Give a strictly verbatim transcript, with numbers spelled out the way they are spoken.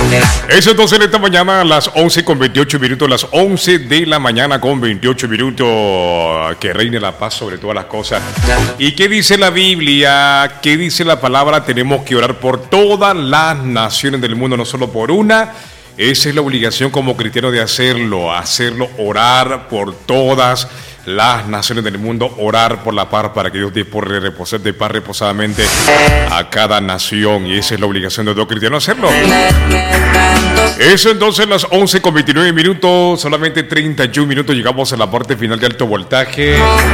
Eso entonces esta mañana a las once con veintiocho minutos, las once de la mañana con veintiocho minutos, que reine la paz sobre todas las cosas. ¿Y qué dice la Biblia? ¿Qué dice la palabra? Tenemos que orar por todas las naciones del mundo, no solo por una. Esa es la obligación como cristiano de hacerlo, hacerlo, orar por todas las naciones del mundo, orar por la paz para que Dios dé por reposar de paz reposadamente a cada nación, y esa es la obligación de todo cristiano hacerlo. Eso entonces las once con veintinueve minutos, solamente treinta y un minutos, llegamos a la parte final de alto voltaje.